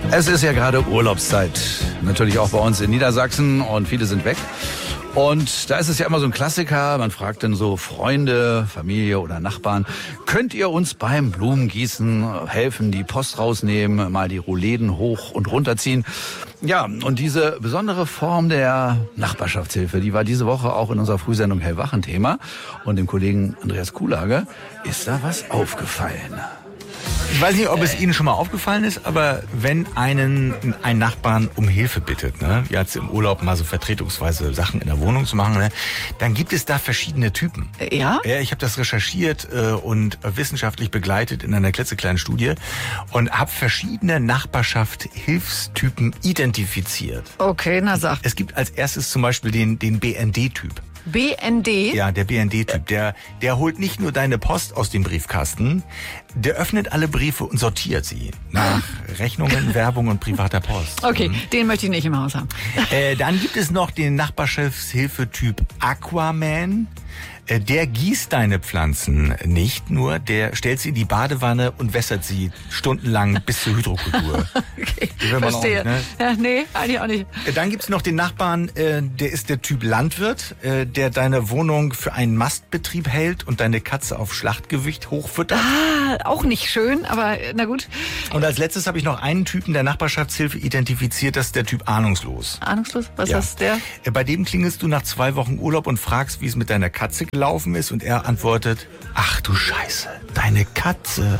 Es ist ja gerade Urlaubszeit, natürlich auch bei uns in Niedersachsen und viele sind weg. Und da ist es ja immer so ein Klassiker, man fragt dann so Freunde, Familie oder Nachbarn, könnt ihr uns beim Blumengießen helfen, die Post rausnehmen, mal die Rollläden hoch und runterziehen? Ja, und diese besondere Form der Nachbarschaftshilfe, die war diese Woche auch in unserer Frühsendung Hellwach ein Thema. Und dem Kollegen Andreas Kuhlage ist da was aufgefallen. Ich weiß nicht, ob es Ihnen schon mal aufgefallen ist, aber wenn ein Nachbarn um Hilfe bittet, ne, jetzt im Urlaub mal so vertretungsweise Sachen in der Wohnung zu machen, ne, dann gibt es da verschiedene Typen. Ja? Ja, ich habe das recherchiert und wissenschaftlich begleitet in einer klitzekleinen Studie und habe verschiedene Nachbarschaft-Hilfstypen identifiziert. Okay, na sag. Es gibt als erstes zum Beispiel den BND-Typ. BND? Ja, der BND-Typ. Der holt nicht nur deine Post aus dem Briefkasten, der öffnet alle Briefe und sortiert sie nach Rechnungen, Werbung und privater Post. Okay, den möchte ich nicht im Haus haben. Dann gibt es noch den Nachbarschaftshilfe-Typ Aquaman. Der gießt deine Pflanzen nicht nur, der stellt sie in die Badewanne und wässert sie stundenlang bis zur Hydrokultur. Okay, verstehe. Auch nicht, ne? Ja, nee, eigentlich auch nicht. Dann gibt's noch den Nachbarn, der ist der Typ Landwirt, der deine Wohnung für einen Mastbetrieb hält und deine Katze auf Schlachtgewicht hochfüttert. Ah, auch nicht schön, aber na gut. Und als letztes habe ich noch einen Typen der Nachbarschaftshilfe identifiziert, das ist der Typ ahnungslos. Ahnungslos? Was Ja. ist der? Bei dem klingelst du nach 2 Wochen Urlaub und fragst, wie es mit deiner Katze gelaufen ist und er antwortet, ach du Scheiße, deine Katze.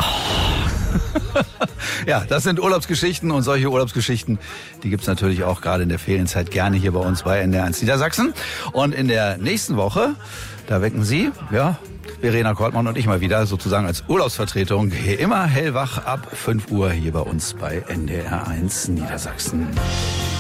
Ja, das sind Urlaubsgeschichten und solche Urlaubsgeschichten, die gibt's natürlich auch gerade in der Ferienzeit gerne hier bei uns bei NDR1 Niedersachsen. Und in der nächsten Woche, da wecken Sie, ja, Verena Kortmann und ich mal wieder sozusagen als Urlaubsvertretung hier immer hellwach ab 5 Uhr hier bei uns bei NDR1 Niedersachsen.